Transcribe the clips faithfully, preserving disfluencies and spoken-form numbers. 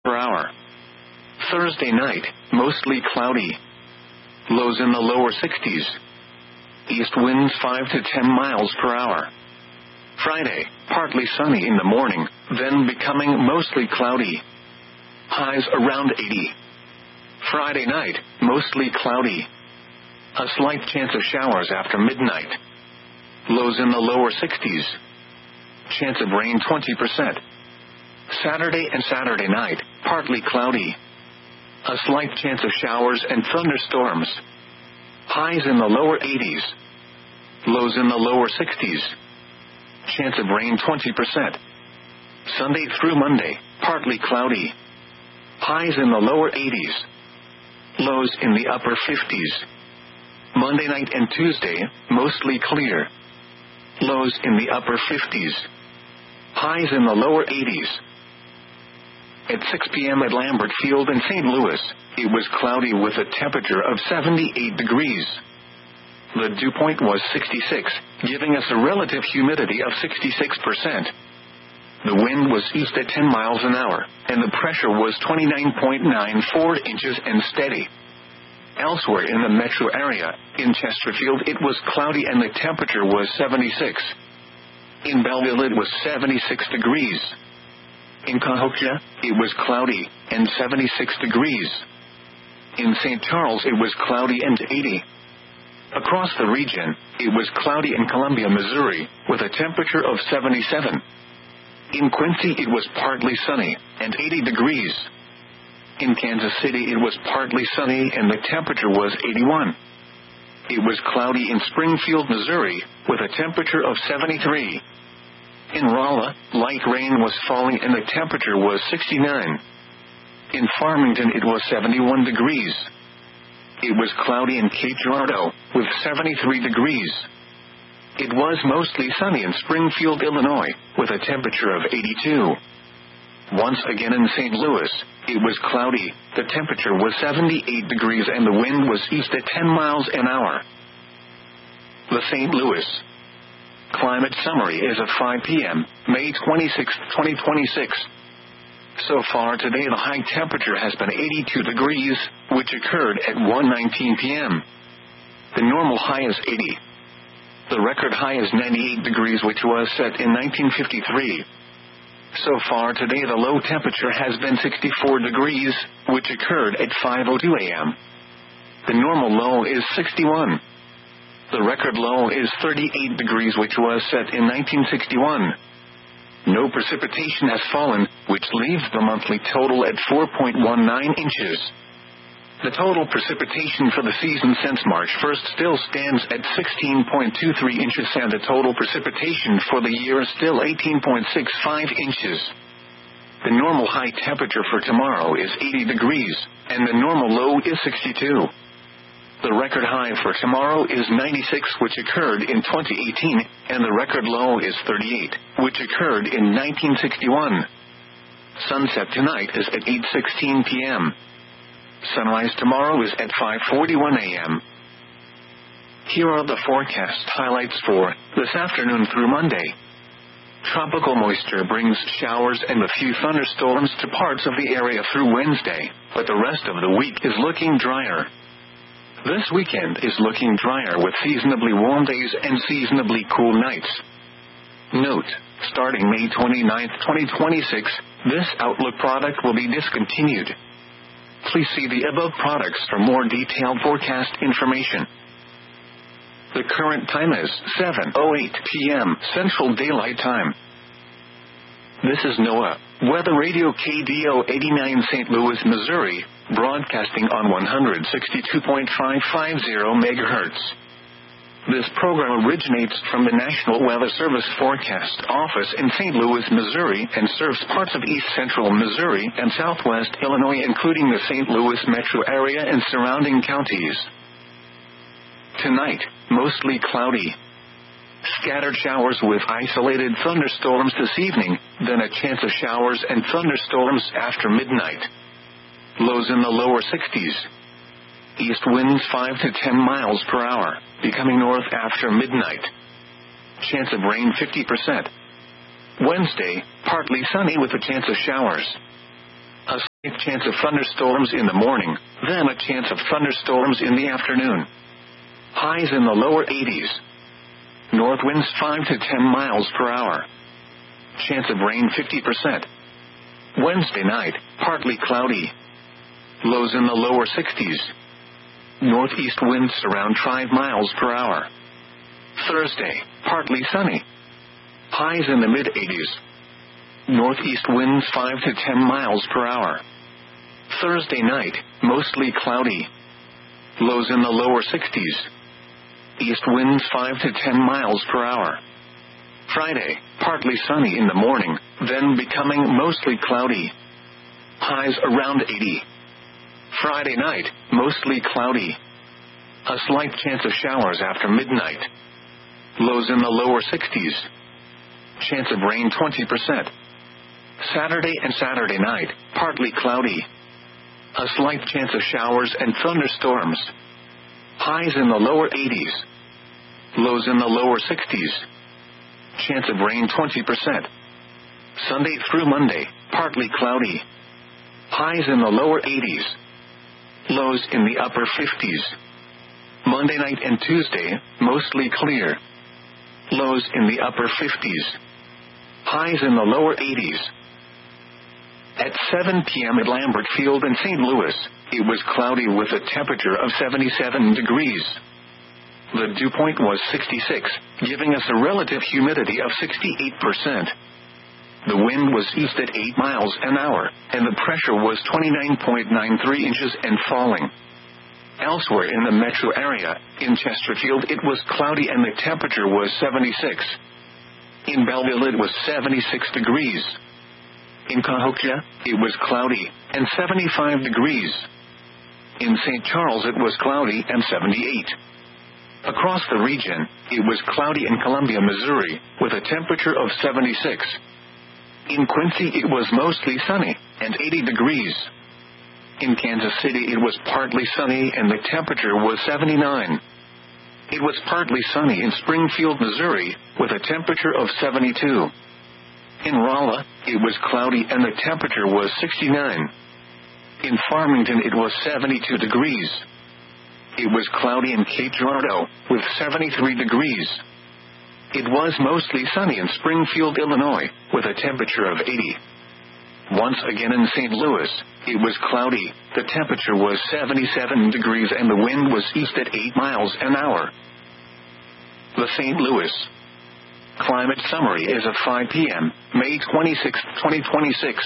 per hour. Thursday night, mostly cloudy. Lows in the lower sixties. East winds five to ten miles per hour. Friday, partly sunny in the morning, then becoming mostly cloudy. Highs around eighty. Friday night, mostly cloudy. A slight chance of showers after midnight. Lows in the lower sixties. Chance of rain twenty percent. Saturday and Saturday night, partly cloudy. A slight chance of showers and thunderstorms. Highs in the lower eighties. Lows in the lower sixties. Chance of rain twenty percent. Sunday through Monday, partly cloudy. Highs in the lower eighties. Lows in the upper fifties. Monday night and Tuesday, mostly clear. Lows in the upper fifties. Highs in the lower eighties. At six p.m. at Lambert Field in Saint Louis, it was cloudy with a temperature of seventy-eight degrees. The dew point was sixty-six, giving us a relative humidity of sixty-six percent. The wind was east at ten miles an hour, and the pressure was twenty-nine point nine four inches and steady. Elsewhere in the metro area, in Chesterfield it was cloudy and the temperature was seventy-six. In Belleville it was seventy-six degrees. In Cahokia, it was cloudy, and seventy-six degrees. In Saint Charles it was cloudy and eighty. Across the region, it was cloudy in Columbia, Missouri, with a temperature of seventy-seven. In Quincy it was partly sunny, and eighty degrees. In Kansas City it was partly sunny and the temperature was eighty-one. It was cloudy in Springfield, Missouri, with a temperature of seventy-three. In Rolla, light rain was falling and the temperature was sixty-nine. In Farmington it was seventy-one degrees. It was cloudy in Cape Girardeau, with seventy-three degrees. It was mostly sunny in Springfield, Illinois, with a temperature of eighty-two. Once again in Saint Louis, it was cloudy, the temperature was seventy-eight degrees and the wind was east at ten miles an hour. The Saint Louis Climate Summary is at five p.m., May twenty-sixth, twenty twenty-six. So far today the high temperature has been eighty-two degrees, which occurred at one nineteen p.m. The normal high is eighty. The record high is ninety-eight degrees, which was set in nineteen fifty-three. So far today the low temperature has been sixty-four degrees, which occurred at five oh two a.m. The normal low is sixty-one. The record low is thirty-eight degrees, which was set in nineteen sixty-one. No precipitation has fallen, which leaves the monthly total at four point one nine inches. The total precipitation for the season since March first still stands at sixteen point two three inches, and the total precipitation for the year is still eighteen point six five inches. The normal high temperature for tomorrow is eighty degrees, and the normal low is sixty-two. The record high for tomorrow is ninety-six, which occurred in twenty eighteen, and the record low is thirty-eight, which occurred in nineteen sixty-one. Sunset tonight is at eight sixteen p.m. Sunrise tomorrow is at five forty-one a.m. Here are the forecast highlights for this afternoon through Monday. Tropical moisture brings showers and a few thunderstorms to parts of the area through Wednesday, but the rest of the week is looking drier. This weekend is looking drier with seasonably warm days and seasonably cool nights. Note, starting May twenty-ninth, twenty twenty-six, this Outlook product will be discontinued. Please see the above products for more detailed forecast information. The current time is seven oh eight p.m. Central Daylight Time. This is NOAA Weather Radio K D O eighty-nine Saint Louis, Missouri, broadcasting on one sixty-two point five five zero megahertz. This program originates from the National Weather Service Forecast Office in Saint Louis, Missouri, and serves parts of east central Missouri and southwest Illinois, including the Saint Louis metro area and surrounding counties. Tonight, mostly cloudy. Scattered showers with isolated thunderstorms this evening, then a chance of showers and thunderstorms after midnight. Lows in the lower sixties. East winds five to ten miles per hour, becoming north after midnight. Chance of rain fifty percent. Wednesday, partly sunny with a chance of showers. A chance of thunderstorms in the morning, then a chance of thunderstorms in the afternoon. Highs in the lower eighties. North winds five to ten miles per hour. Chance of rain fifty percent. Wednesday night, partly cloudy. Lows in the lower sixties. Northeast winds around five miles per hour. Thursday, partly sunny. Highs in the mid-eighties. Northeast winds five to ten miles per hour. Thursday night, mostly cloudy. Lows in the lower sixties. East winds five to ten miles per hour. Friday, partly sunny in the morning, then becoming mostly cloudy. Highs around eighty. Friday night, mostly cloudy. A slight chance of showers after midnight. Lows in the lower sixties. Chance of rain twenty percent. Saturday and Saturday night, partly cloudy. A slight chance of showers and thunderstorms. Highs in the lower eighties. Lows in the lower sixties. Chance of rain twenty percent. Sunday through Monday, partly cloudy. Highs in the lower eighties. Lows in the upper fifties. Monday night and Tuesday, mostly clear. Lows in the upper fifties. Highs in the lower eighties. At seven p.m. at Lambert Field in Saint Louis, it was cloudy with a temperature of seventy-seven degrees. The dew point was sixty-six, giving us a relative humidity of sixty-eight percent. The wind was east at eight miles an hour, and the pressure was twenty-nine point nine three inches and falling. Elsewhere in the metro area, in Chesterfield it was cloudy and the temperature was seventy-six. In Belleville it was seventy-six degrees. In Cahokia, it was cloudy, and seventy-five degrees. In Saint Charles it was cloudy and seventy-eight. Across the region, it was cloudy in Columbia, Missouri, with a temperature of seventy-six. In Quincy it was mostly sunny, and eighty degrees. In Kansas City it was partly sunny and the temperature was seventy-nine. It was partly sunny in Springfield, Missouri, with a temperature of seventy-two. In Rolla, it was cloudy and the temperature was sixty-nine. In Farmington it was seventy-two degrees. It was cloudy in Cape Girardeau, with seventy-three degrees. It was mostly sunny in Springfield, Illinois, with a temperature of eighty. Once again in Saint Louis, it was cloudy, the temperature was seventy-seven degrees and the wind was east at eight miles an hour. The Saint Louis Climate Summary is of five p.m., May twenty-sixth, twenty twenty-six.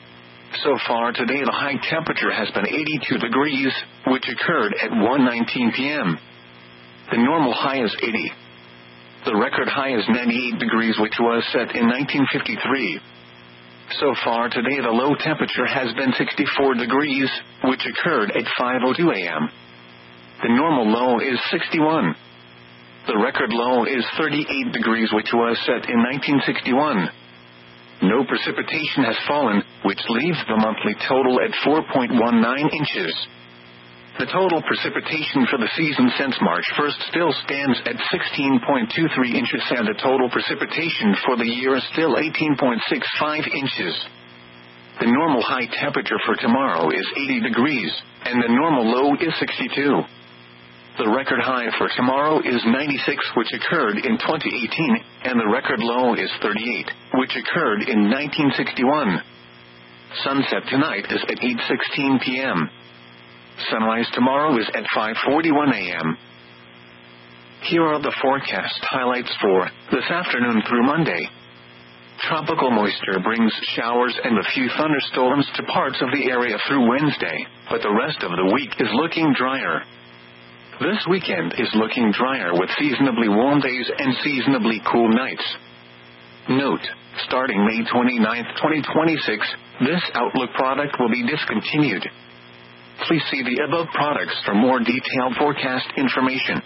So far today the high temperature has been eighty-two degrees, which occurred at one nineteen p.m. The normal high is eighty. The record high is ninety-eight degrees, which was set in nineteen fifty-three. So far today the low temperature has been sixty-four degrees, which occurred at five oh two a.m. The normal low is sixty-one. The record low is thirty-eight degrees, which was set in nineteen sixty-one. No precipitation has fallen, which leaves the monthly total at four point one nine inches. The total precipitation for the season since March first still stands at sixteen point two three inches, and the total precipitation for the year is still eighteen point six five inches. The normal high temperature for tomorrow is eighty degrees, and the normal low is sixty-two. The record high for tomorrow is ninety-six, which occurred in twenty eighteen, and the record low is thirty-eight, which occurred in nineteen sixty-one. Sunset tonight is at eight sixteen p.m. Sunrise tomorrow is at five forty-one a.m. Here are the forecast highlights for this afternoon through Monday. Tropical moisture brings showers and a few thunderstorms to parts of the area through Wednesday, but the rest of the week is looking drier. This weekend is looking drier with seasonably warm days and seasonably cool nights. Note, starting May twenty-ninth, twenty twenty-six, this Outlook product will be discontinued. Please see the above products for more detailed forecast information.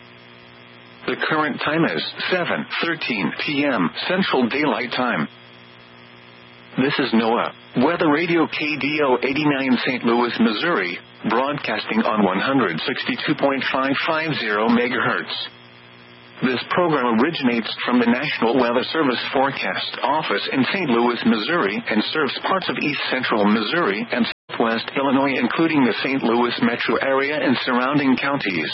The current time is seven thirteen p.m. Central Daylight Time. This is NOAA Weather Radio K D O eighty-nine Saint Louis, Missouri, broadcasting on one sixty-two point five five zero megahertz. This program originates from the National Weather Service Forecast Office in Saint Louis, Missouri, and serves parts of east central Missouri and West Illinois, including the Saint Louis metro area and surrounding counties.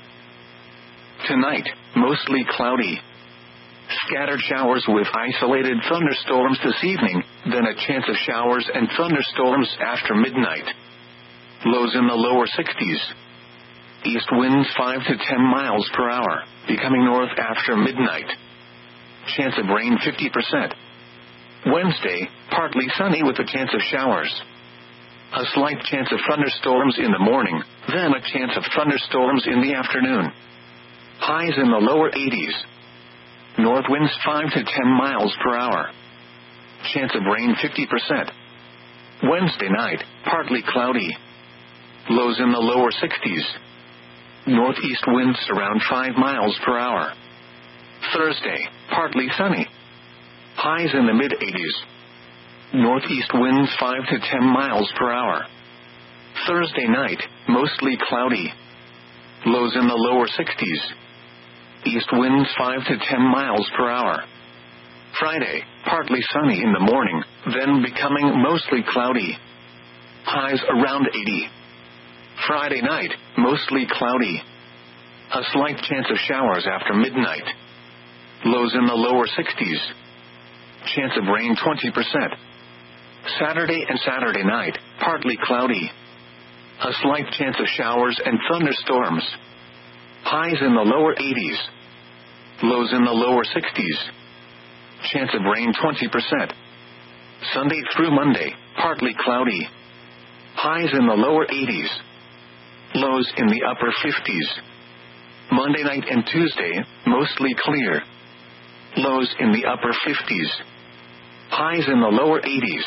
Tonight, mostly cloudy. Scattered showers with isolated thunderstorms this evening, then a chance of showers and thunderstorms after midnight. Lows in the lower sixties. East winds five to ten miles per hour, becoming north after midnight. Chance of rain fifty percent. Wednesday, partly sunny with a chance of showers. A slight chance of thunderstorms in the morning, then a chance of thunderstorms in the afternoon. Highs in the lower eighties. North winds five to ten miles per hour. Chance of rain fifty percent. Wednesday night, partly cloudy. Lows in the lower sixties. Northeast winds around five miles per hour. Thursday, partly sunny. Highs in the mid-eighties. Northeast winds five to ten miles per hour. Thursday night, mostly cloudy. Lows in the lower sixties. East winds five to ten miles per hour. Friday, partly sunny in the morning, then becoming mostly cloudy. Highs around eighty. Friday night, mostly cloudy. A slight chance of showers after midnight. Lows in the lower sixties. Chance of rain twenty percent. Saturday and Saturday night, partly cloudy. A slight chance of showers and thunderstorms. Highs in the lower eighties. Lows in the lower sixties. Chance of rain twenty percent. Sunday through Monday, partly cloudy. Highs in the lower eighties. Lows in the upper fifties. Monday night and Tuesday, mostly clear. Lows in the upper fifties. Highs in the lower eighties.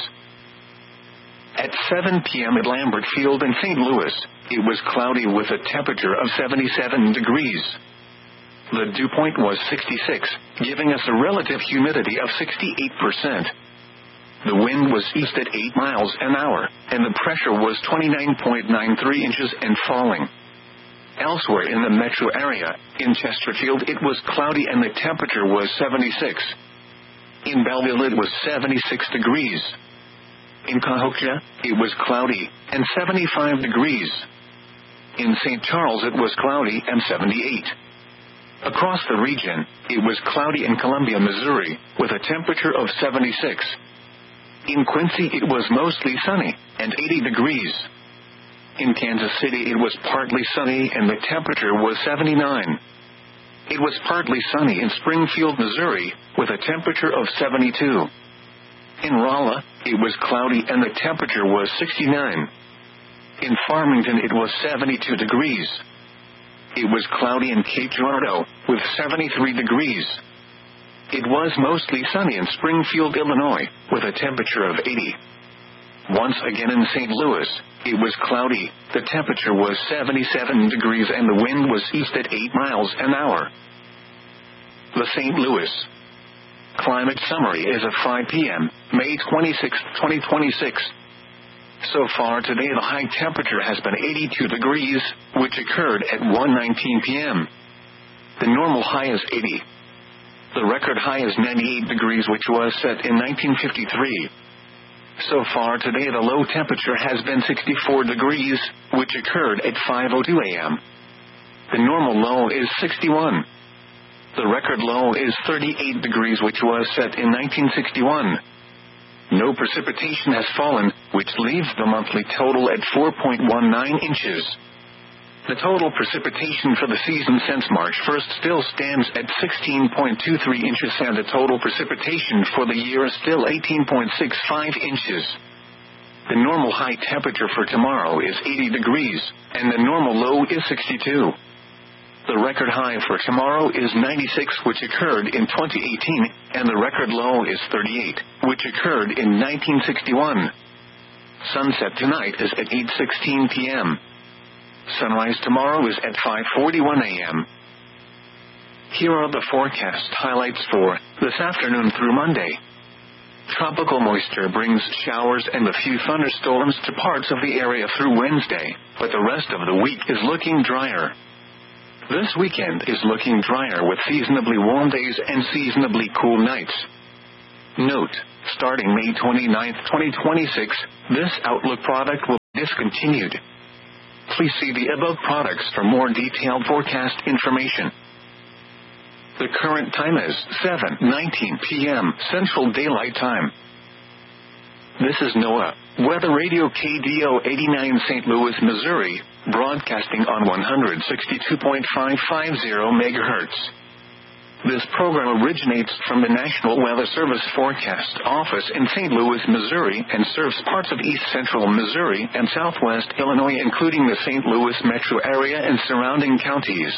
At seven p.m. at Lambert Field in Saint Louis, it was cloudy with a temperature of seventy-seven degrees. The dew point was sixty-six, giving us a relative humidity of sixty-eight percent. The wind was east at eight miles an hour, and the pressure was twenty-nine point nine three inches and falling. Elsewhere in the metro area, in Chesterfield it was cloudy and the temperature was seventy-six. In Belleville it was seventy-six degrees. In Cahokia, it was cloudy, and seventy-five degrees. In Saint Charles it was cloudy and seventy-eight. Across the region, it was cloudy in Columbia, Missouri, with a temperature of seventy-six. In Quincy it was mostly sunny, and eighty degrees. In Kansas City it was partly sunny and the temperature was seventy-nine. It was partly sunny in Springfield, Missouri, with a temperature of seventy-two. In Rolla, it was cloudy and the temperature was sixty-nine. In Farmington it was seventy-two degrees. It was cloudy in Cape Girardeau, with seventy-three degrees. It was mostly sunny in Springfield, Illinois, with a temperature of eighty. Once again in Saint Louis, it was cloudy, the temperature was seventy-seven degrees and the wind was east at eight miles an hour. The Saint Louis Climate Summary is at five p.m., May twenty-sixth, twenty twenty-six. So far today the high temperature has been eighty-two degrees, which occurred at one nineteen p.m. The normal high is eighty. The record high is ninety-eight degrees, which was set in nineteen fifty-three. So far today the low temperature has been sixty-four degrees, which occurred at five oh two a.m. The normal low is sixty-one. The record low is thirty-eight degrees, which was set in nineteen sixty-one. No precipitation has fallen, which leaves the monthly total at four point one nine inches. The total precipitation for the season since March first still stands at sixteen point two three inches, and the total precipitation for the year is still eighteen point six five inches. The normal high temperature for tomorrow is eighty degrees, and the normal low is sixty-two. The record high for tomorrow is ninety-six, which occurred in twenty eighteen, and the record low is thirty-eight, which occurred in nineteen sixty-one. Sunset tonight is at eight sixteen p.m. Sunrise tomorrow is at five forty-one a.m. Here are the forecast highlights for this afternoon through Monday. Tropical moisture brings showers and a few thunderstorms to parts of the area through Wednesday, but the rest of the week is looking drier. This weekend is looking drier with seasonably warm days and seasonably cool nights. Note, starting May twenty-ninth, twenty twenty-six, this Outlook product will discontinued. Please see the above products for more detailed forecast information. The current time is seven nineteen p.m. Central Daylight Time. This is NOAA Weather Radio K D O eighty-nine Saint Louis, Missouri, broadcasting on one sixty-two point five five zero megahertz. This program originates from the National Weather Service Forecast Office in Saint Louis, Missouri, and serves parts of east central Missouri and southwest Illinois, including the Saint Louis metro area and surrounding counties.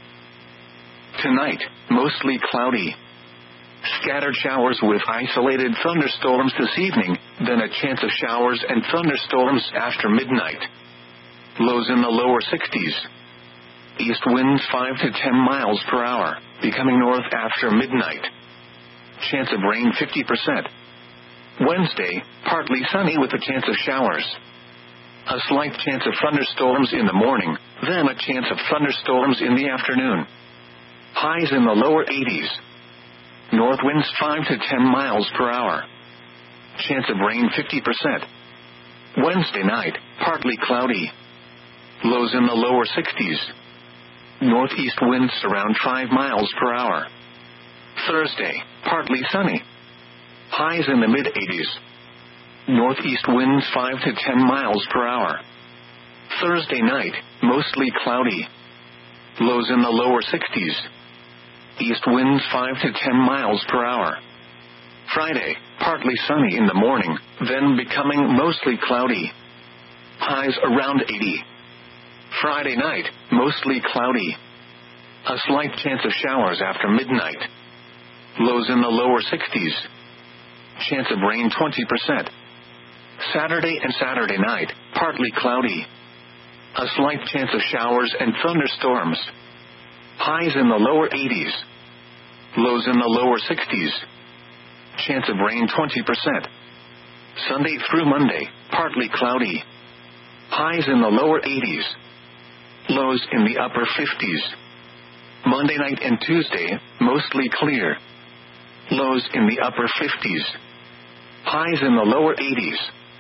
Tonight, mostly cloudy. Scattered showers with isolated thunderstorms this evening, then a chance of showers and thunderstorms after midnight. Lows in the lower sixties. East winds five to ten miles per hour, becoming north after midnight. Chance of rain fifty percent. Wednesday, partly sunny with a chance of showers. A slight chance of thunderstorms in the morning, then a chance of thunderstorms in the afternoon. Highs in the lower eighties. North winds five to ten miles per hour. Chance of rain fifty percent. Wednesday night, partly cloudy. Lows in the lower sixties. Northeast winds around five miles per hour. Thursday, partly sunny. Highs in the mid-eighties. Northeast winds five to ten miles per hour. Thursday night, mostly cloudy. Lows in the lower sixties. East winds five to ten miles per hour. Friday, partly sunny in the morning, then becoming mostly cloudy. Highs around eighty. Friday night, mostly cloudy. A slight chance of showers after midnight. Lows in the lower sixties. Chance of rain twenty percent. Saturday and Saturday night, partly cloudy. A slight chance of showers and thunderstorms. Highs in the lower eighties. Lows in the lower sixties. Chance of rain twenty percent. Sunday through Monday, partly cloudy. Highs in the lower eighties. Lows in the upper fifties. Monday night and Tuesday, mostly clear. Lows in the upper fifties. Highs in the lower eighties.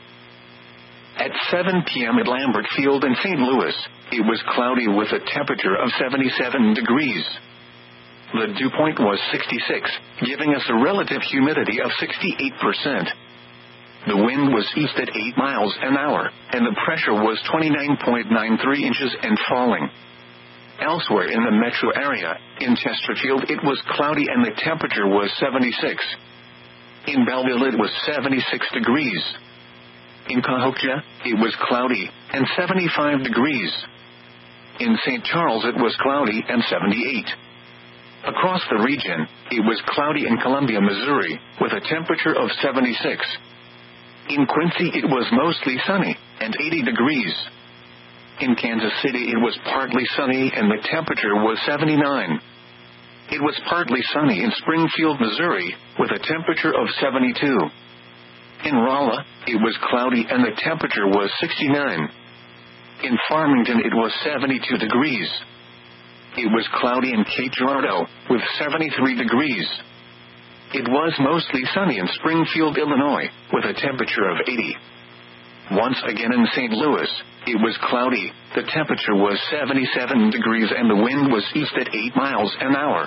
At seven p.m. at Lambert Field in Saint Louis, it was cloudy with a temperature of seventy-seven degrees. The dew point was sixty-six, giving us a relative humidity of sixty-eight percent. The wind was east at eight miles an hour, and the pressure was twenty-nine point nine three inches and falling. Elsewhere in the metro area, in Chesterfield it was cloudy and the temperature was seventy-six. In Belleville it was seventy-six degrees. In Cahokia, it was cloudy, and seventy-five degrees. In Saint Charles it was cloudy and seventy-eight. Across the region, it was cloudy in Columbia, Missouri, with a temperature of seventy-six. In Quincy it was mostly sunny, and eighty degrees. In Kansas City it was partly sunny and the temperature was seventy-nine. It was partly sunny in Springfield, Missouri, with a temperature of seventy-two. In Rolla, it was cloudy and the temperature was sixty-nine. In Farmington it was seventy-two degrees. It was cloudy in Cape Girardeau, with seventy-three degrees. It was mostly sunny in Springfield, Illinois, with a temperature of eighty. Once again in Saint Louis, it was cloudy, the temperature was seventy-seven degrees and the wind was east at eight miles an hour.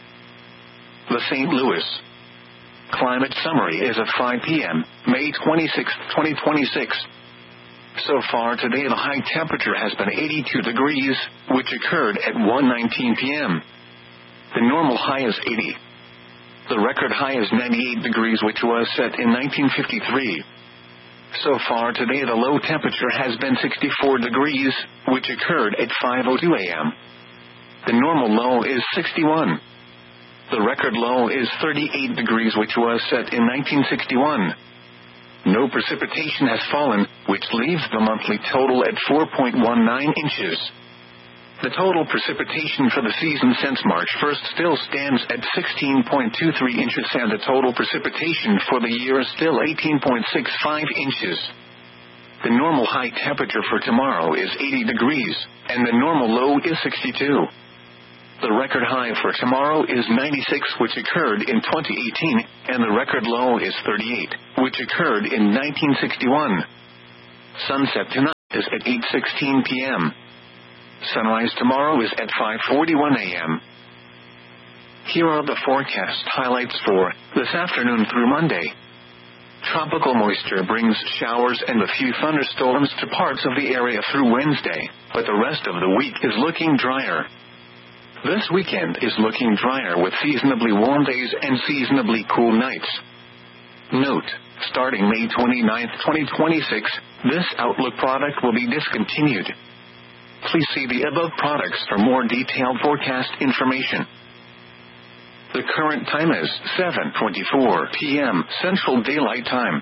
The Saint Louis Climate Summary is at five p.m., May twenty-sixth, twenty twenty-six. So far today the high temperature has been eighty-two degrees, which occurred at one nineteen p.m. The normal high is eighty. The record high is ninety-eight degrees, which was set in nineteen fifty-three. So far today the low temperature has been sixty-four degrees, which occurred at five oh two a.m. The normal low is sixty-one. The record low is thirty-eight degrees, which was set in nineteen sixty-one. No precipitation has fallen, which leaves the monthly total at four point one nine inches. The total precipitation for the season since March first still stands at sixteen point two three inches, and the total precipitation for the year is still eighteen point six five inches. The normal high temperature for tomorrow is eighty degrees, and the normal low is sixty-two. The record high for tomorrow is ninety-six, which occurred in twenty eighteen, and the record low is thirty-eight, which occurred in nineteen sixty-one. Sunset tonight. is at eight sixteen p.m. Sunrise tomorrow is at five forty-one a.m. Here are the forecast highlights for this afternoon through Monday. Tropical moisture brings showers and a few thunderstorms to parts of the area through Wednesday, but the rest of the week is looking drier. This weekend is looking drier with seasonably warm days and seasonably cool nights. Note, starting May twenty-ninth, twenty twenty-six, this Outlook product will be discontinued. Please see the above products for more detailed forecast information. The current time is seven twenty-four p.m. Central Daylight Time.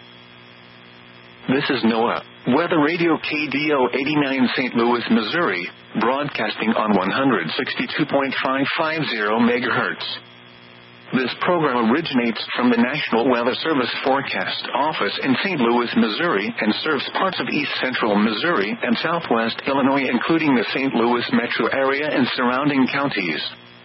This is NOAA Weather Radio K D O eighty-nine Saint Louis, Missouri, broadcasting on one sixty-two point five five zero megahertz. This program originates from the National Weather Service Forecast Office in Saint Louis, Missouri, and serves parts of east central Missouri and southwest Illinois, including the Saint Louis metro area and surrounding counties.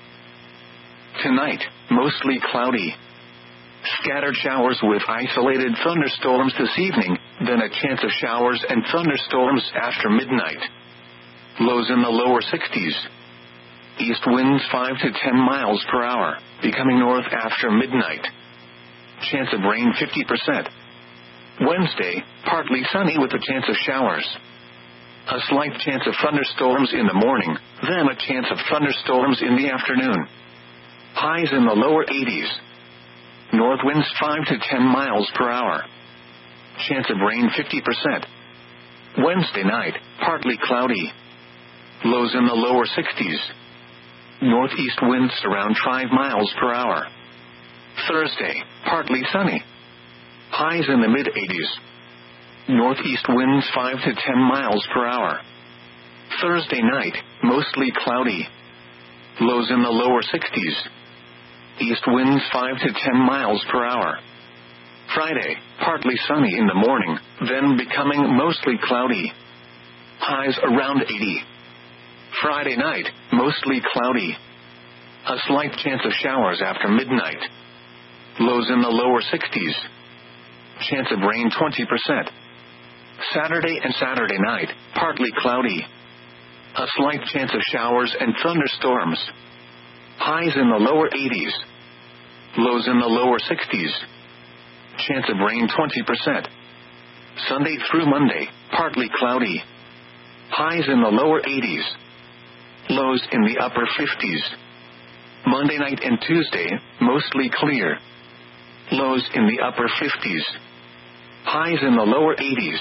Tonight, mostly cloudy. Scattered showers with isolated thunderstorms this evening, then a chance of showers and thunderstorms after midnight. Lows in the lower sixties. East winds five to ten miles per hour, becoming north after midnight. Chance of rain fifty percent. Wednesday, partly sunny with a chance of showers. A slight chance of thunderstorms in the morning, then a chance of thunderstorms in the afternoon. Highs in the lower eighties. North winds five to ten miles per hour. Chance of rain fifty percent. Wednesday night, partly cloudy. Lows in the lower sixties. Northeast winds around five miles per hour. Thursday, partly sunny. Highs in the mid-eighties. Northeast winds five to ten miles per hour. Thursday night, mostly cloudy. Lows in the lower sixties. East winds five to ten miles per hour. Friday, partly sunny in the morning, then becoming mostly cloudy. Highs around eighty. Friday night, mostly cloudy. A slight chance of showers after midnight. Lows in the lower sixties. Chance of rain twenty percent. Saturday and Saturday night, partly cloudy. A slight chance of showers and thunderstorms. Highs in the lower eighties. Lows in the lower sixties. Chance of rain twenty percent. Sunday through Monday, partly cloudy. Highs in the lower eighties. Lows in the upper fifties. Monday night and Tuesday, mostly clear. Lows in the upper fifties. Highs in the lower eighties.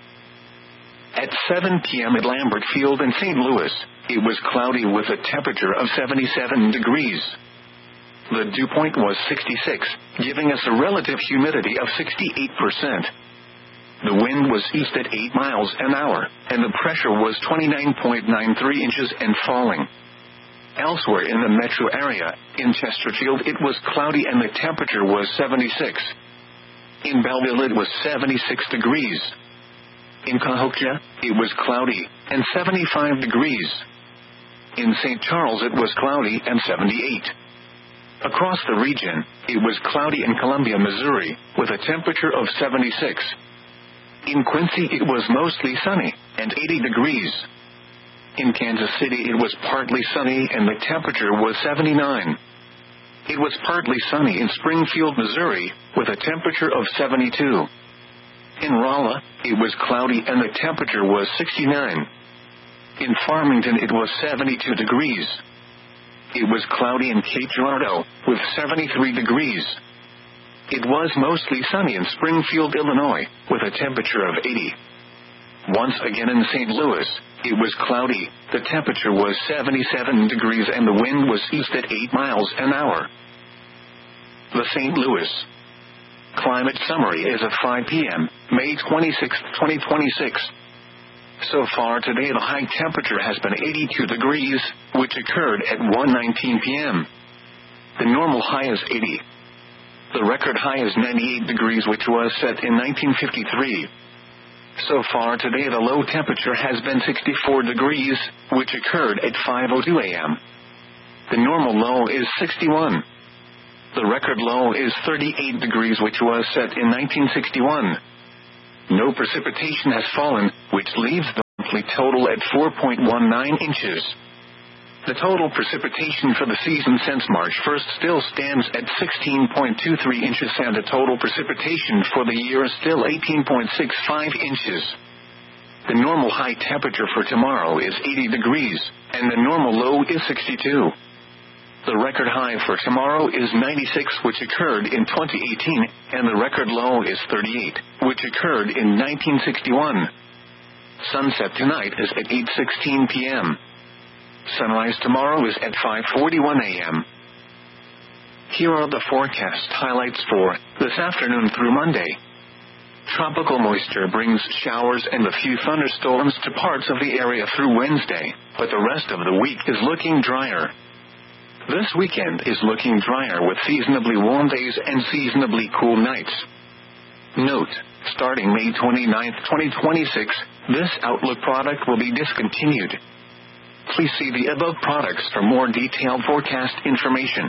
At seven p.m. at Lambert Field in Saint Louis, it was cloudy with a temperature of seventy-seven degrees. The dew point was sixty-six, giving us a relative humidity of sixty-eight percent. The wind was east at eight miles an hour, and the pressure was twenty-nine point nine three inches and falling. Elsewhere in the metro area, in Chesterfield it was cloudy and the temperature was seventy-six. In Belleville it was seventy-six degrees. In Cahokia, it was cloudy, and seventy-five degrees. In Saint Charles it was cloudy and seventy-eight. Across the region, it was cloudy in Columbia, Missouri, with a temperature of seventy-six. In Quincy it was mostly sunny, and eighty degrees. In Kansas City it was partly sunny and the temperature was seventy-nine. It was partly sunny in Springfield, Missouri, with a temperature of seventy-two. In Rolla, it was cloudy and the temperature was sixty-nine. In Farmington it was seventy-two degrees. It was cloudy in Cape Girardeau, with seventy-three degrees. It was mostly sunny in Springfield, Illinois, with a temperature of eighty. Once again in Saint Louis, it was cloudy, the temperature was seventy-seven degrees and the wind was east at eight miles an hour. The Saint Louis Climate Summary is at five p.m., May twenty-sixth, twenty twenty-six. So far today the high temperature has been eighty-two degrees, which occurred at one nineteen p.m. The normal high is eighty. The record high is ninety-eight degrees, which was set in nineteen fifty-three. So far today the low temperature has been sixty-four degrees, which occurred at five oh two a.m. The normal low is sixty-one. The record low is thirty-eight degrees, which was set in nineteen sixty-one. No precipitation has fallen, which leaves the monthly total at four point one nine inches. The total precipitation for the season since March first still stands at sixteen point two three inches, and the total precipitation for the year is still eighteen point six five inches. The normal high temperature for tomorrow is eighty degrees, and the normal low is sixty-two. The record high for tomorrow is ninety-six, which occurred in twenty eighteen, and the record low is thirty-eight, which occurred in nineteen sixty-one. Sunset tonight is at eight sixteen p.m. Sunrise tomorrow is at five forty-one a.m. Here are the forecast highlights for this afternoon through Monday. Tropical moisture brings showers and a few thunderstorms to parts of the area through Wednesday, but the rest of the week is looking drier. This weekend is looking drier with seasonably warm days and seasonably cool nights. Note, starting May twenty-ninth, twenty twenty-six, this Outlook product will be discontinued. Please see the above products for more detailed forecast information.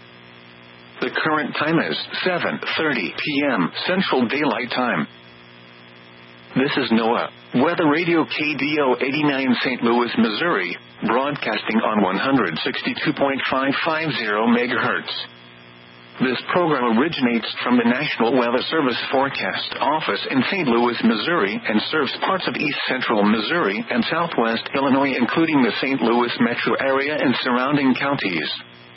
The current time is seven thirty p.m. Central Daylight Time. This is NOAA Weather Radio K D O eighty-nine Saint Louis, Missouri, broadcasting on one sixty-two point five five zero megahertz. This program originates from the National Weather Service Forecast Office in Saint Louis, Missouri, and serves parts of east central Missouri and southwest Illinois, including the Saint Louis metro area and surrounding counties.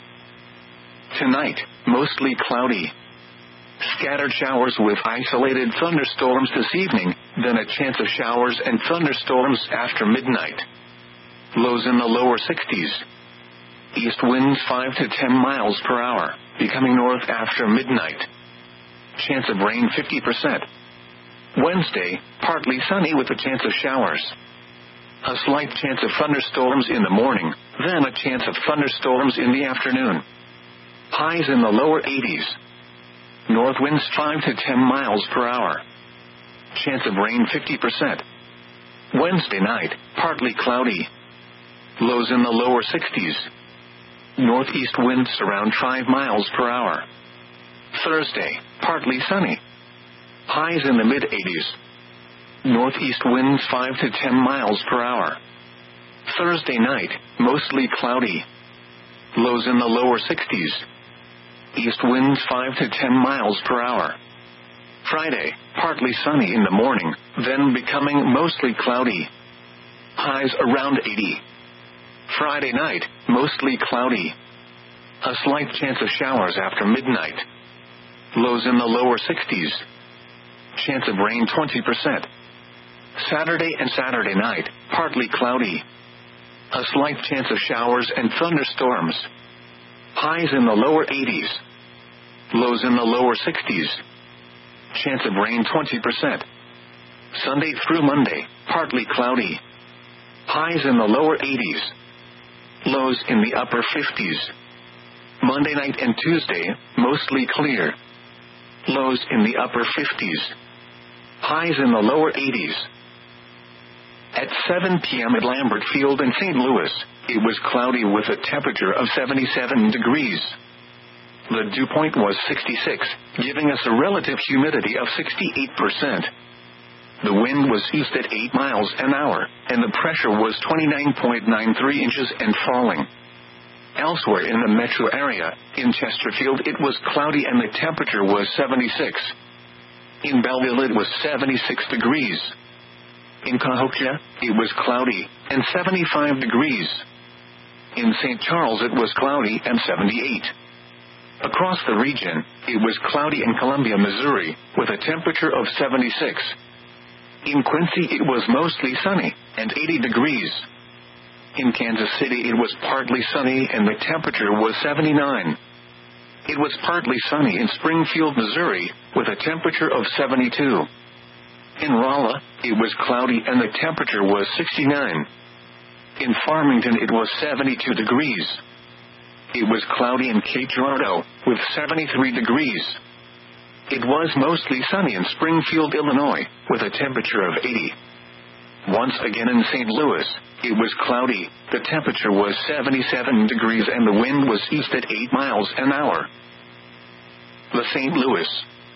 Tonight, mostly cloudy. Scattered showers with isolated thunderstorms this evening, then a chance of showers and thunderstorms after midnight. Lows in the lower sixties. East winds five to ten miles per hour, becoming north after midnight. Chance of rain fifty percent. Wednesday, partly sunny with a chance of showers. A slight chance of thunderstorms in the morning, then a chance of thunderstorms in the afternoon. Highs in the lower eighties. North winds five to ten miles per hour. Chance of rain fifty percent. Wednesday night, partly cloudy. Lows in the lower sixties. Northeast winds around five miles per hour. Thursday, partly sunny. Highs in the mid-eighties. Northeast winds five to ten miles per hour. Thursday night, mostly cloudy. Lows in the lower sixties. East winds five to ten miles per hour. Friday, partly sunny in the morning, then becoming mostly cloudy. Highs around eighty. Friday night, mostly cloudy. A slight chance of showers after midnight. Lows in the lower sixties. Chance of rain twenty percent. Saturday and Saturday night, partly cloudy. A slight chance of showers and thunderstorms. Highs in the lower eighties. Lows in the lower sixties. Chance of rain twenty percent. Sunday through Monday, partly cloudy. Highs in the lower eighties. Lows in the upper fifties. Monday night and Tuesday, mostly clear. Lows in the upper fifties. Highs in the lower eighties. At seven p.m. at Lambert Field in Saint Louis, it was cloudy with a temperature of seventy-seven degrees. The dew point was sixty-six, giving us a relative humidity of sixty-eight percent. The wind was east at eight miles an hour, and the pressure was twenty-nine point nine three inches and falling. Elsewhere in the metro area, in Chesterfield it was cloudy and the temperature was seventy-six. In Belleville it was seventy-six degrees. In Cahokia, it was cloudy and seventy-five degrees. In Saint Charles it was cloudy and seventy-eight. Across the region, it was cloudy in Columbia, Missouri, with a temperature of seventy-six. In Quincy it was mostly sunny, and eighty degrees. In Kansas City it was partly sunny and the temperature was seventy-nine. It was partly sunny in Springfield, Missouri, with a temperature of seventy-two. In Rolla, it was cloudy and the temperature was sixty-nine. In Farmington it was seventy-two degrees. It was cloudy in Cape Girardeau, with seventy-three degrees. It was mostly sunny in Springfield, Illinois, with a temperature of eighty. Once again in Saint Louis, it was cloudy, the temperature was seventy-seven degrees and the wind was east at eight miles an hour. The Saint Louis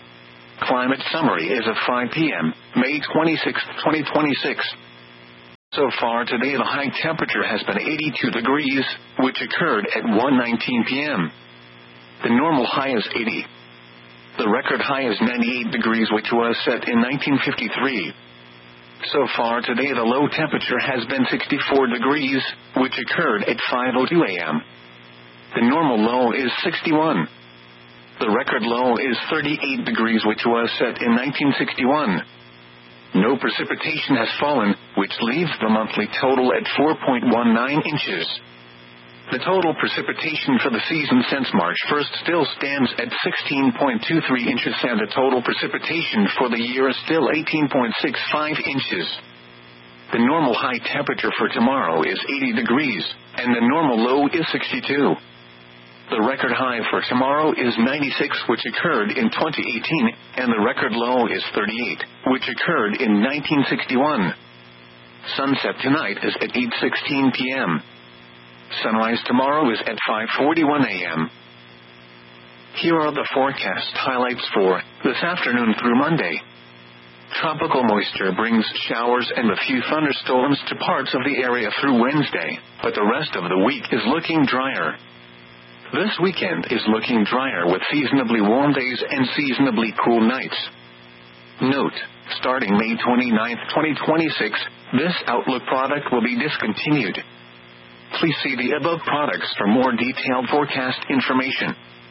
Climate Summary is of five p.m., May twenty-sixth, twenty twenty-six. So far today, the high temperature has been eighty-two degrees, which occurred at one nineteen p.m. The normal high is eighty. The record high is ninety-eight degrees, which was set in nineteen fifty-three. So far today, the low temperature has been sixty-four degrees, which occurred at five oh two a.m. The normal low is sixty-one. The record low is thirty-eight degrees, which was set in nineteen sixty-one. No precipitation has fallen, which leaves the monthly total at four point one nine inches. The total precipitation for the season since March first still stands at sixteen point two three inches, and the total precipitation for the year is still eighteen point six five inches. The normal high temperature for tomorrow is eighty degrees, and the normal low is sixty-two. The record high for tomorrow is ninety-six, which occurred in twenty eighteen, and the record low is thirty-eight, which occurred in nineteen sixty-one. Sunset tonight is at eight sixteen p.m. Sunrise tomorrow is at five forty-one a.m. Here are the forecast highlights for this afternoon through Monday. Tropical moisture brings showers and a few thunderstorms to parts of the area through Wednesday, but the rest of the week is looking drier. This weekend is looking drier with seasonably warm days and seasonably cool nights. Note, starting May twenty-ninth, twenty twenty-six, this Outlook product will be discontinued. Please see the above products for more detailed forecast information.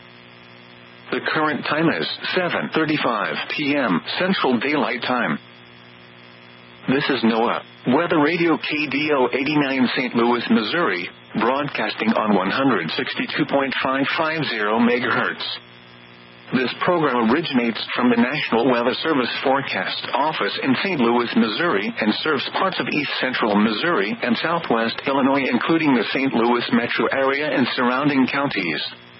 The current time is seven thirty-five p.m. Central Daylight Time. This is NOAA Weather Radio K D O eighty-nine Saint Louis, Missouri, broadcasting on one sixty-two point five five zero megahertz. This program originates from the National Weather Service Forecast Office in Saint Louis, Missouri, and serves parts of east central Missouri and southwest Illinois, including the Saint Louis metro area and surrounding counties.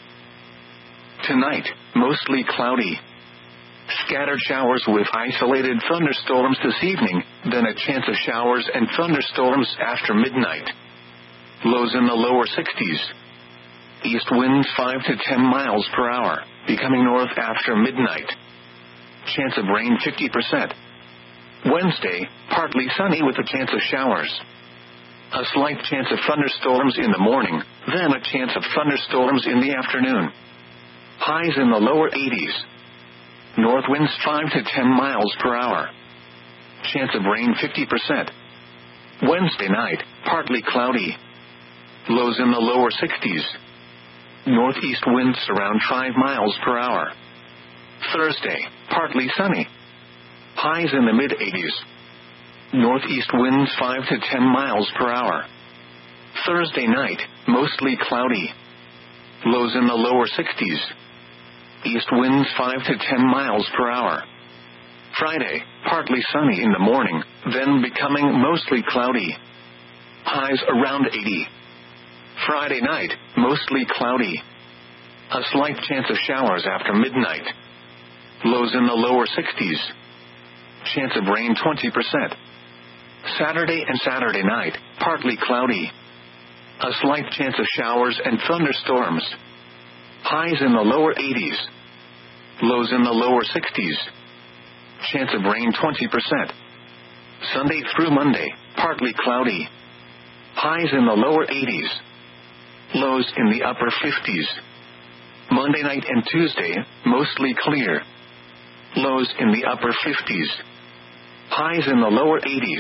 Tonight, mostly cloudy. Scattered showers with isolated thunderstorms this evening, then a chance of showers and thunderstorms after midnight. Lows in the lower sixties. East winds five to ten miles per hour, becoming north after midnight. Chance of rain fifty percent. Wednesday, partly sunny with a chance of showers. A slight chance of thunderstorms in the morning, then a chance of thunderstorms in the afternoon. Highs in the lower eighties. North winds five to ten miles per hour. Chance of rain fifty percent. Wednesday night, partly cloudy. Lows in the lower sixties. Northeast winds around five miles per hour. Thursday, partly sunny. Highs in the mid-eighties. Northeast winds five to ten miles per hour. Thursday night, mostly cloudy. Lows in the lower sixties. East winds five to ten miles per hour. Friday, partly sunny in the morning, then becoming mostly cloudy. Highs around eighty. Friday night, mostly cloudy. A slight chance of showers after midnight. Lows in the lower sixties. Chance of rain twenty percent. Saturday and Saturday night, partly cloudy. A slight chance of showers and thunderstorms. Highs in the lower eighties. Lows in the lower sixties. Chance of rain twenty percent. Sunday through Monday, partly cloudy. Highs in the lower eighties. Lows in the upper fifties. Monday night and Tuesday, mostly clear. Lows in the upper fifties. Highs in the lower eighties.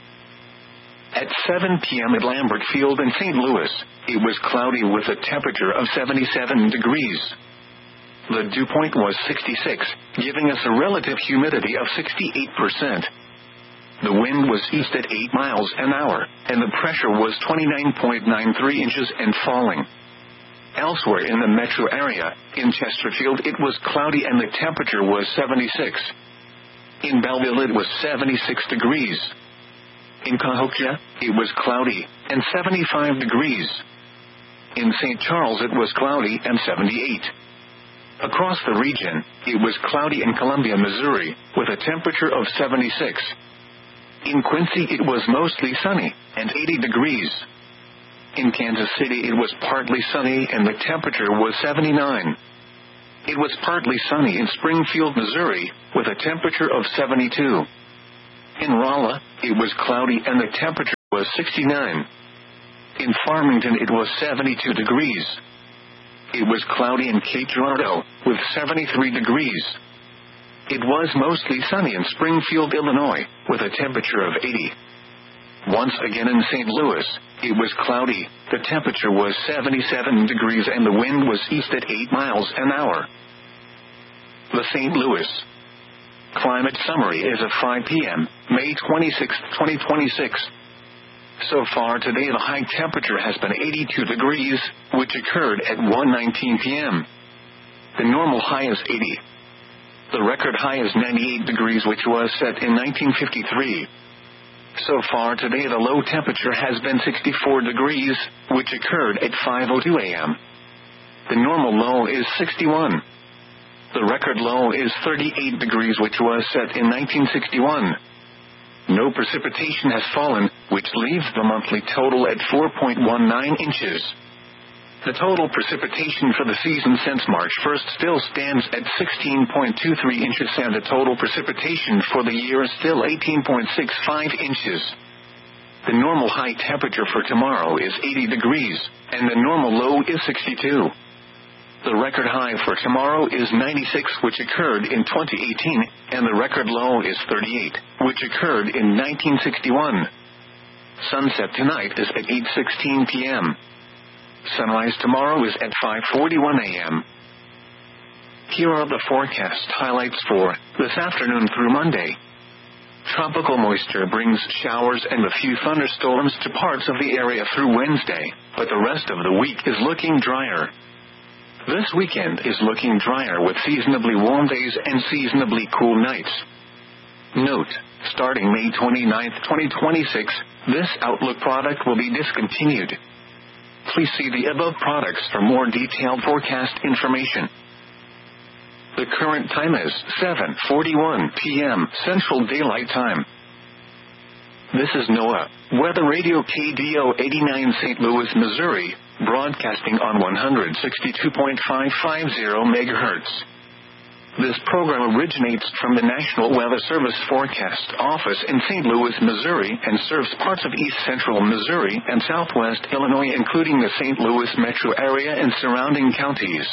At seven p.m. at Lambert Field in Saint Louis, it was cloudy with a temperature of seventy-seven degrees. The dew point was sixty-six, giving us a relative humidity of sixty-eight percent. The wind was east at eight miles an hour, and the pressure was twenty-nine point nine three inches and falling. Elsewhere in the metro area, in Chesterfield it was cloudy and the temperature was seventy-six. In Belleville it was seventy-six degrees. In Cahokia, it was cloudy, and seventy-five degrees. In Saint Charles it was cloudy and seventy-eight. Across the region, it was cloudy in Columbia, Missouri, with a temperature of seventy-six. In Quincy it was mostly sunny, and eighty degrees. In Kansas City it was partly sunny and the temperature was seventy-nine. It was partly sunny in Springfield, Missouri, with a temperature of seventy-two. In Rolla, it was cloudy and the temperature was sixty-nine. In Farmington it was seventy-two degrees. It was cloudy in Cape Girardeau, with seventy-three degrees. It was mostly sunny in Springfield, Illinois, with a temperature of eighty. Once again in Saint Louis, it was cloudy, the temperature was seventy-seven degrees and the wind was east at eight miles an hour. The Saint Louis Climate Summary is of five p.m., May twenty-sixth, twenty twenty-six. So far today the high temperature has been eighty-two degrees, which occurred at one nineteen p.m. The normal high is eighty. The record high is ninety-eight degrees, which was set in nineteen fifty-three. So far today the low temperature has been sixty-four degrees, which occurred at five oh two a.m. The normal low is sixty-one. The record low is thirty-eight degrees, which was set in nineteen sixty-one. No precipitation has fallen, which leaves the monthly total at four point one nine inches. The total precipitation for the season since March first still stands at sixteen point two three inches, and the total precipitation for the year is still eighteen point six five inches. The normal high temperature for tomorrow is eighty degrees, and the normal low is sixty-two. The record high for tomorrow is ninety-six, which occurred in twenty eighteen, and the record low is thirty-eight, which occurred in nineteen sixty-one. Sunset tonight is at eight sixteen p.m. Sunrise tomorrow is at five forty-one a.m. Here are the forecast highlights for this afternoon through Monday. Tropical moisture brings showers and a few thunderstorms to parts of the area through Wednesday, but the rest of the week is looking drier. This weekend is looking drier with seasonably warm days and seasonably cool nights. Note, starting May twenty-ninth, twenty twenty-six, this Outlook product will be discontinued. Please see the above products for more detailed forecast information. The current time is seven forty-one p.m. Central Daylight Time. This is NOAA Weather Radio K D O eighty-nine Saint Louis, Missouri, broadcasting on one sixty-two point five five zero megahertz. This program originates from the National Weather Service Forecast Office in Saint Louis, Missouri, and serves parts of east central Missouri and southwest Illinois, including the Saint Louis metro area and surrounding counties.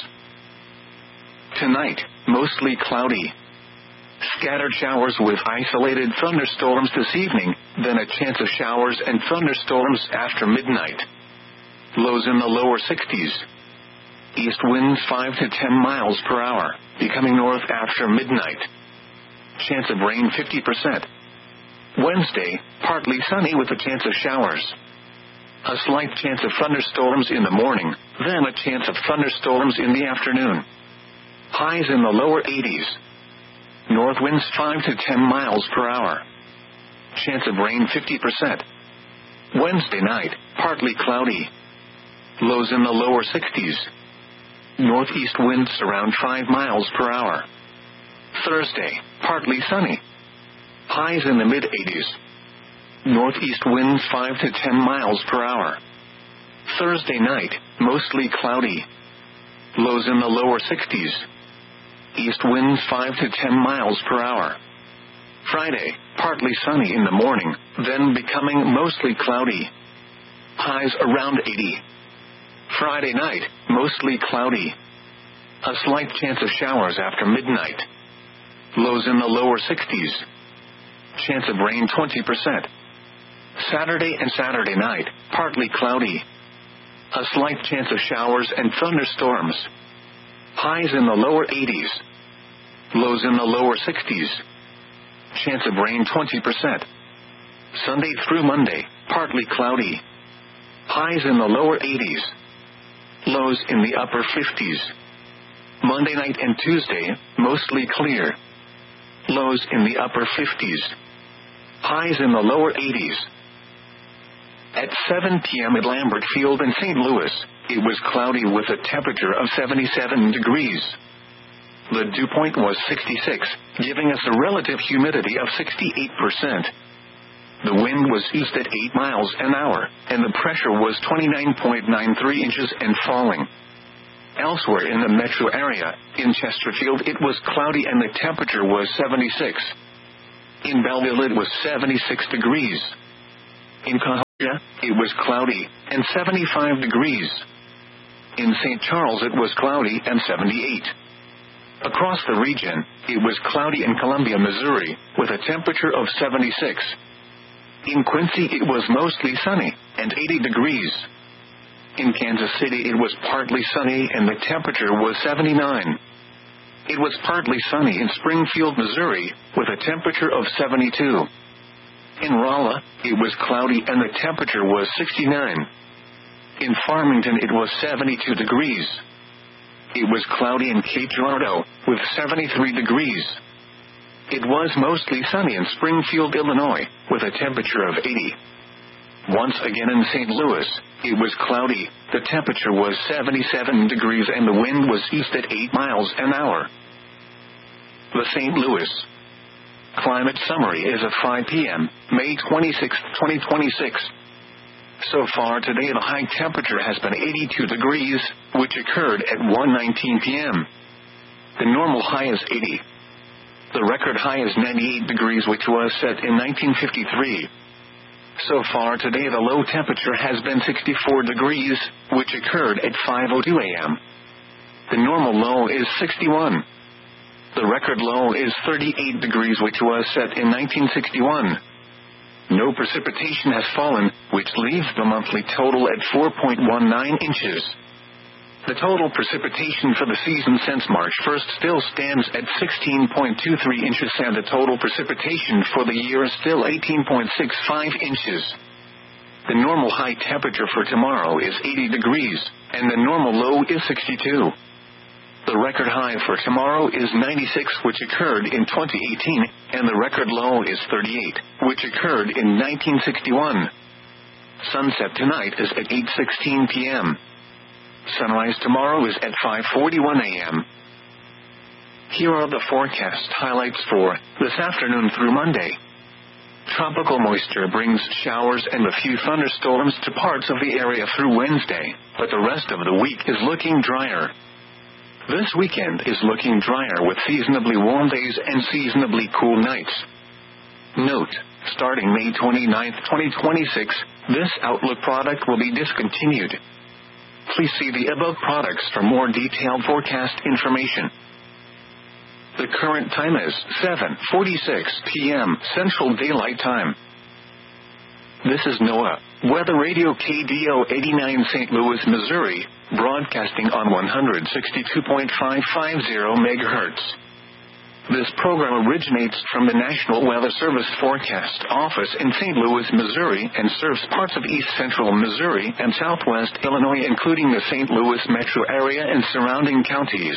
Tonight, mostly cloudy. Scattered showers with isolated thunderstorms this evening, then a chance of showers and thunderstorms after midnight. Lows in the lower sixties. East winds five to ten miles per hour, becoming north after midnight. Chance of rain fifty percent. Wednesday, partly sunny with a chance of showers. A slight chance of thunderstorms in the morning, then a chance of thunderstorms in the afternoon. Highs in the lower eighties. North winds five to ten miles per hour. Chance of rain fifty percent. Wednesday night, partly cloudy. Lows in the lower sixties. Northeast winds around five miles per hour. Thursday, partly sunny. Highs in the mid-eighties. Northeast winds five to ten miles per hour. Thursday night, mostly cloudy. Lows in the lower sixties. East winds five to ten miles per hour. Friday, partly sunny in the morning, then becoming mostly cloudy. Highs around eighty. Friday night, mostly cloudy. A slight chance of showers after midnight. Lows in the lower sixties. Chance of rain twenty percent. Saturday and Saturday night, partly cloudy. A slight chance of showers and thunderstorms. Highs in the lower eighties. Lows in the lower sixties. Chance of rain twenty percent. Sunday through Monday, partly cloudy. Highs in the lower eighties. Lows in the upper fifties. Monday night and Tuesday, mostly clear. Lows in the upper fifties. Highs in the lower eighties. At seven p.m. at Lambert Field in Saint Louis, it was cloudy with a temperature of seventy-seven degrees. The dew point was sixty-six, giving us a relative humidity of sixty-eight percent. The wind was east at eight miles an hour, and the pressure was twenty-nine point nine three inches and falling. Elsewhere in the metro area, in Chesterfield it was cloudy and the temperature was seventy-six. In Belleville it was seventy-six degrees. In it was cloudy and seventy-five degrees. In Saint Charles it was cloudy and seventy-eight. Across the region, it was cloudy in Columbia, Missouri, with a temperature of seventy-six. In Quincy it was mostly sunny, and eighty degrees. In Kansas City it was partly sunny and the temperature was seventy-nine. It was partly sunny in Springfield, Missouri, with a temperature of seventy-two. In Rolla, it was cloudy and the temperature was sixty-nine. In Farmington it was seventy-two degrees. It was cloudy in Cape Girardeau, with seventy-three degrees. It was mostly sunny in Springfield, Illinois, with a temperature of eighty. Once again in Saint Louis, it was cloudy, the temperature was seventy-seven degrees and the wind was east at eight miles an hour. The Saint Louis Climate Summary is at five p.m., May twenty-sixth, twenty twenty-six. So far today the high temperature has been eighty-two degrees, which occurred at one nineteen p.m. The normal high is eighty. The record high is ninety-eight degrees, which was set in nineteen fifty-three. So far today the low temperature has been sixty-four degrees, which occurred at five oh two a.m. The normal low is sixty-one. The record low is thirty-eight degrees, which was set in nineteen sixty-one. No precipitation has fallen, which leaves the monthly total at four point one nine inches. The total precipitation for the season since March first still stands at sixteen point two three inches, and the total precipitation for the year is still eighteen point six five inches. The normal high temperature for tomorrow is eighty degrees, and the normal low is sixty-two. The record high for tomorrow is ninety-six, which occurred in twenty eighteen, and the record low is thirty-eight, which occurred in nineteen sixty-one. Sunset tonight is at eight sixteen p.m. Sunrise tomorrow is at five forty-one a.m. Here are the forecast highlights for this afternoon through Monday. Tropical moisture brings showers and a few thunderstorms to parts of the area through Wednesday, but the rest of the week is looking drier. This weekend is looking drier with seasonably warm days and seasonably cool nights. Note, starting May twenty-ninth, twenty twenty-six, this Outlook product will be discontinued. Please see the above products for more detailed forecast information. The current time is seven forty-six p.m. Central Daylight Time. This is NOAA Weather Radio K D O eighty-nine Saint Louis, Missouri, broadcasting on one sixty-two point five five zero megahertz. This program originates from the National Weather Service Forecast Office in Saint Louis, Missouri, and serves parts of east central Missouri and southwest Illinois, including the Saint Louis metro area and surrounding counties.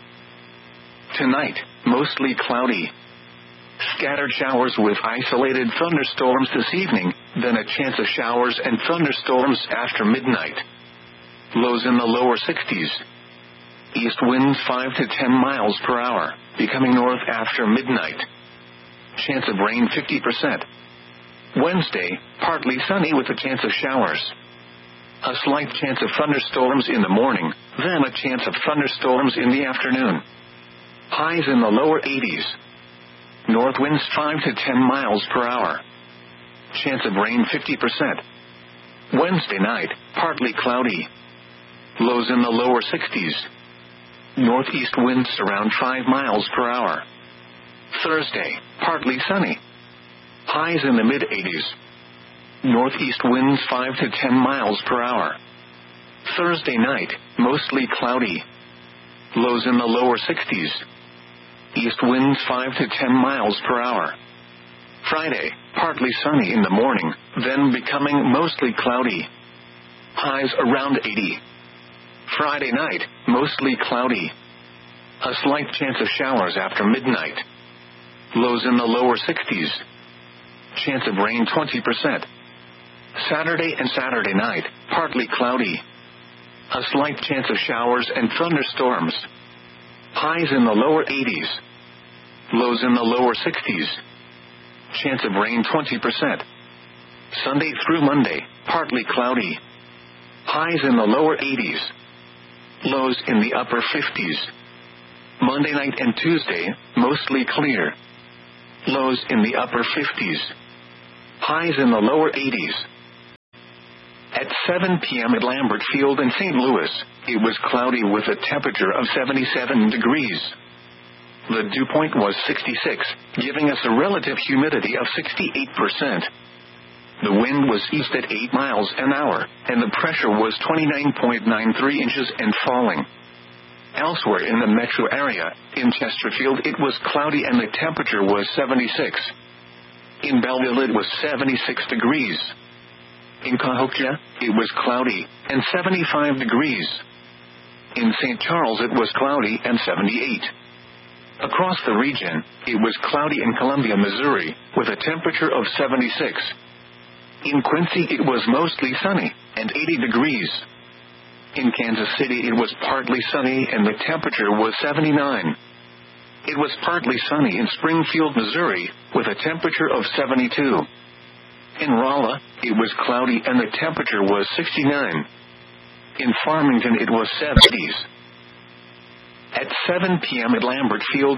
Tonight, mostly cloudy. Scattered showers with isolated thunderstorms this evening, then a chance of showers and thunderstorms after midnight. Lows in the lower sixties. East winds five to ten miles per hour, becoming north after midnight. Chance of rain fifty percent. Wednesday, partly sunny with a chance of showers. A slight chance of thunderstorms in the morning, then a chance of thunderstorms in the afternoon. Highs in the lower eighties. North winds five to ten miles per hour. Chance of rain fifty percent. Wednesday night, partly cloudy. Lows in the lower sixties. Northeast winds around five miles per hour. Thursday, partly sunny. Highs in the mid-eighties. Northeast winds five to ten miles per hour. Thursday night, mostly cloudy. Lows in the lower sixties. East winds five to ten miles per hour. Friday, partly sunny in the morning, then becoming mostly cloudy. Highs around eighty. Friday night, mostly cloudy. A slight chance of showers after midnight. Lows in the lower sixties. Chance of rain twenty percent. Saturday and Saturday night, partly cloudy. A slight chance of showers and thunderstorms. Highs in the lower eighties. Lows in the lower sixties. Chance of rain twenty percent. Sunday through Monday, partly cloudy. Highs in the lower eighties. Lows in the upper fifties. Monday night and Tuesday, mostly clear. Lows in the upper fifties. Highs in the lower eighties. seven p.m. at Lambert Field in Saint Louis, it was cloudy with a temperature of seventy-seven degrees. The dew point was sixty-six, giving us a relative humidity of sixty-eight percent. The wind was east at eight miles an hour, and the pressure was twenty-nine point nine three inches and falling. Elsewhere in the metro area, in Chesterfield it was cloudy and the temperature was seventy-six. In Belleville it was seventy-six degrees. In Cahokia, it was cloudy, and seventy-five degrees. In Saint Charles it was cloudy and seventy-eight. Across the region, it was cloudy in Columbia, Missouri, with a temperature of seventy-six. In Quincy it was mostly sunny, and eighty degrees. In Kansas City it was partly sunny and the temperature was seventy-nine. It was partly sunny in Springfield, Missouri, with a temperature of seventy-two. In Rolla, it was cloudy and the temperature was sixty-nine. In Farmington it was seventies. At seven p.m. at Lambert Field,